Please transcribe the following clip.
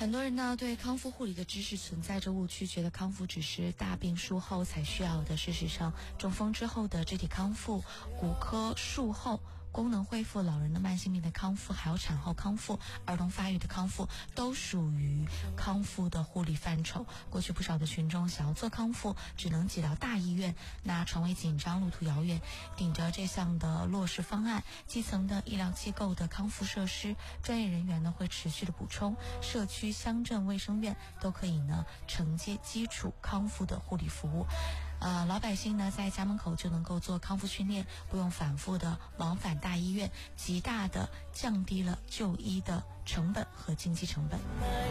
很多人呢对康复护理的知识存在着误区，觉得康复只是大病术后才需要的。事实上，中风之后的肢体康复、骨科术后功能恢复、老人的慢性病的康复，还有产后康复、儿童发育的康复，都属于康复的护理范畴。过去不少的群众想要做康复，只能挤到大医院，那床位紧张，路途遥远。顶着这项的落实方案，基层的医疗机构的康复设施，专业人员呢会持续的补充，社区、乡镇卫生院都可以呢承接基础康复的护理服务。老百姓呢在家门口就能够做康复训练，不用反复的往返大医院，极大的降低了就医的成本和经济成本。